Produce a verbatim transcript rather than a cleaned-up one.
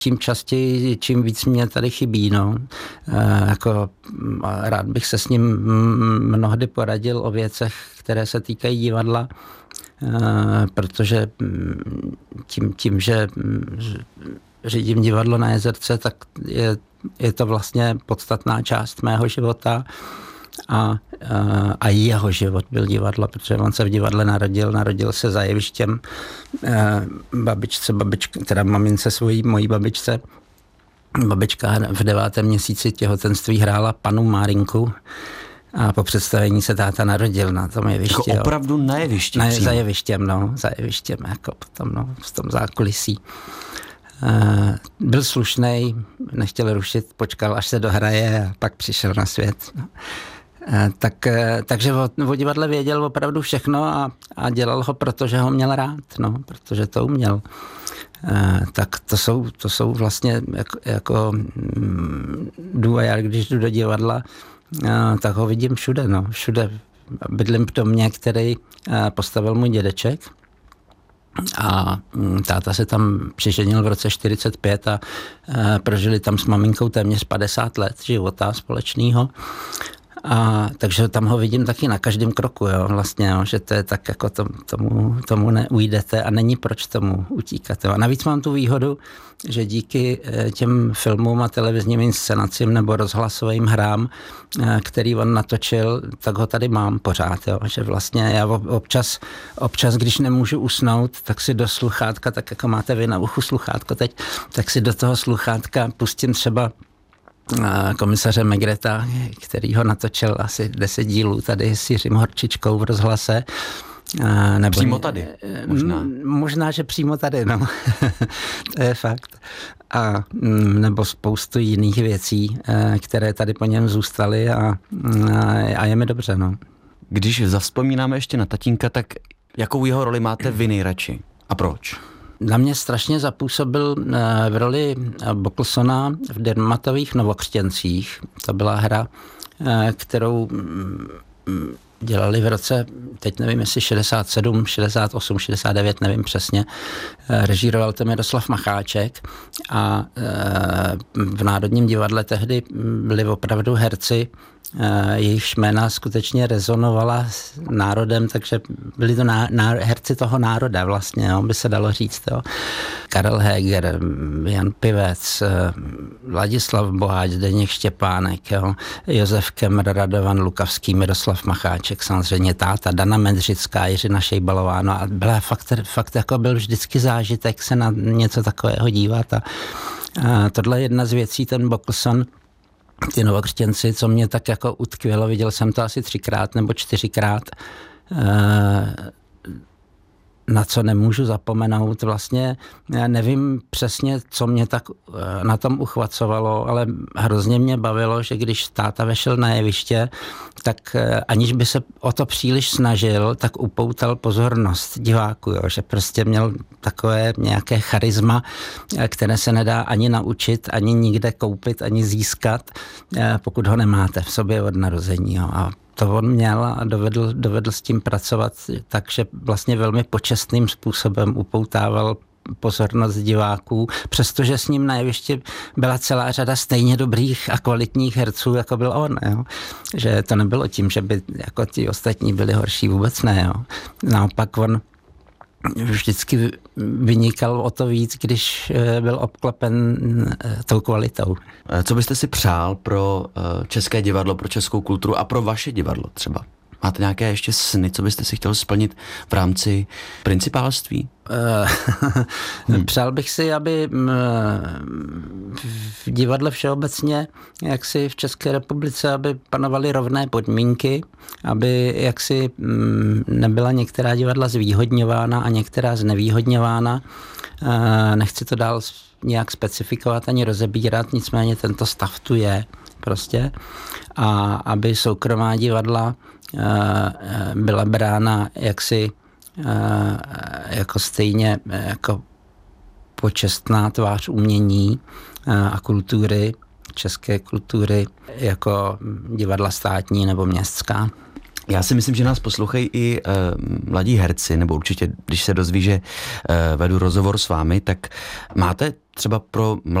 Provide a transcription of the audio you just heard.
Čím častěji, čím víc mě tady chybí, no. E, jako rád bych se s ním mnohdy poradil o věcech, které se týkají divadla, e, protože tím, tím, že řídím divadlo na Jezerce, tak je, je to vlastně podstatná část mého života. A, a jeho život byl divadlo, protože on se v divadle narodil, narodil se za jevištěm babičce, babička, teda mamince svojí, mojí babičce. Babička v devátém měsíci těhotenství hrála panu Márinku a po představení se táta narodil na tom jevišti. Jako opravdu na jevišti? Na, za jevištěm, no, za jevištěm, jako potom, no, v tom zákulisí. Uh, byl slušnej, nechtěl rušit, počkal, až se dohraje a pak přišel na svět. No. Uh, tak, uh, takže o, o divadle věděl opravdu všechno a, a dělal ho, protože ho měl rád, no, protože to uměl. Uh, tak to jsou, to jsou vlastně jako, jako jdu a já, když jdu do divadla, uh, tak ho vidím všude, no, všude. Bydlím v domě, který uh, postavil můj dědeček. A táta se tam přiženil v roce čtyřicet pět a e, prožili tam s maminkou téměř padesát let života společného. A takže tam ho vidím taky na každém kroku, jo, vlastně, jo, že to je tak, jako tom, tomu, tomu neujdete a není proč tomu utíkat. Jo. A navíc mám tu výhodu, že díky těm filmům a televizním inscenacím nebo rozhlasovým hrám, který on natočil, tak ho tady mám pořád, jo, že vlastně já občas, občas, když nemůžu usnout, tak si do sluchátka, tak jako máte vy na uchu sluchátko teď, tak si do toho sluchátka pustím třeba komisaře Megreta, který ho natočil asi deset dílů tady s Jiřím Horčičkou v rozhlase. Nebo přímo tady, možná. Možná, že přímo tady, no. To je fakt. A nebo spoustu jiných věcí, které tady po něm zůstaly a, a je mi dobře, no. Když zavzpomínáme ještě na tatínka, tak jakou jeho roli máte vy nejradši? A proč? Na mě strašně zapůsobil v roli Boclesona v Dermatových Novokřtěncích. To byla hra, kterou dělali v roce, teď nevím, jestli šedesát sedm, šedesát osm, šedesát devět, nevím přesně. Režíroval to Miroslav Macháček a v Národním divadle tehdy byli opravdu herci, jejichž jména skutečně rezonovala s národem, takže byli to ná, ná, herci toho národa vlastně, jo, by se dalo říct. Jo. Karel Heger, Jan Pivec, Ladislav Boháč, Zdeněk Štěpánek, jo, Josef Kemr, Radovan Lukavský, Miroslav Macháček, samozřejmě táta, Dana Mendřická, Jiřina Šejbalová, no a byla fakt, fakt jako byl vždycky zážitek se na něco takového dívat a, a tohle je jedna z věcí, ten Bocleson, ty Novokřtěnci, co mě tak jako utkvělo, viděl jsem to asi třikrát nebo čtyřikrát, na co nemůžu zapomenout. Vlastně já nevím přesně, co mě tak na tom uchvacovalo, ale hrozně mě bavilo, že když táta vešel na jeviště, tak aniž by se o to příliš snažil, tak upoutal pozornost diváků, jo? Že prostě měl takové nějaké charisma, které se nedá ani naučit, ani nikde koupit, ani získat, pokud ho nemáte v sobě od narození. Jo? A to on měl a dovedl, dovedl s tím pracovat tak, že vlastně velmi počestným způsobem upoutával pozornost diváků, přestože s ním na jevišti byla celá řada stejně dobrých a kvalitních herců, jako byl on. Jo? Že to nebylo tím, že by jako ti ostatní byli horší, vůbec ne. Jo? Naopak on vždycky vynikal o to víc, když byl obklopen tou kvalitou. Co byste si přál pro české divadlo, pro českou kulturu a pro vaše divadlo třeba? Máte nějaké ještě sny, co byste si chtěl splnit v rámci principálství? hmm. Přál bych si, aby v divadle všeobecně, jak si v České republice, aby panovaly rovné podmínky, aby jaksi nebyla některá divadla zvýhodňována a některá znevýhodňována. Nechci to dál nějak specifikovat ani rozebírat, nicméně tento stav tu je prostě. A aby soukromá divadla byla brána jaksi jako stejně jako počestná tvář umění a kultury, české kultury, jako divadla státní nebo městská. Já si myslím, že nás poslouchají i uh, mladí herci, nebo určitě, když se dozví, že uh, vedu rozhovor s vámi, tak máte třeba pro